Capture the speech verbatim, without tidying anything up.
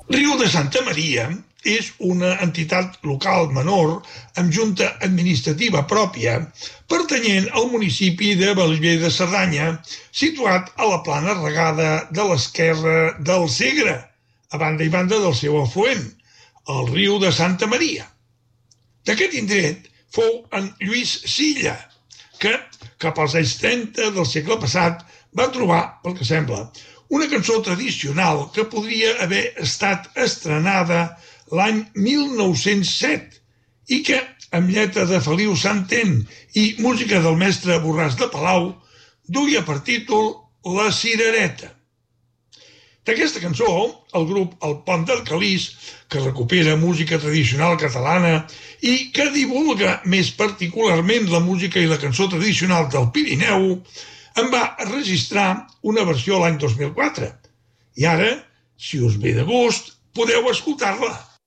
Riu de Santa Maria és una entitat local menor amb junta administrativa pròpia pertanyent al municipi de Bellver de Cerdanya, situat a la plana regada de l'esquerra del Segre, a banda i banda del seu afluent, el riu de Santa Maria. D'aquest indret fou en Lluís Silla, que, cap als anys trenta del segle passat, va trobar, pel que sembla, una cançó tradicional que podria haver estat estrenada l'any mil nou-cents set i que, amb lletra de Feliu Santén i música del mestre Borràs de Palau, duia per títol La Cirereta. D'aquesta cançó, el grup El Pont d'Arcalís, que recupera música tradicional catalana i que divulga més particularment la música i la cançó tradicional del Pirineu, en va registrar una versió l'any dos mil quatre. I ara, si us ve de gust, podeu escoltar-la.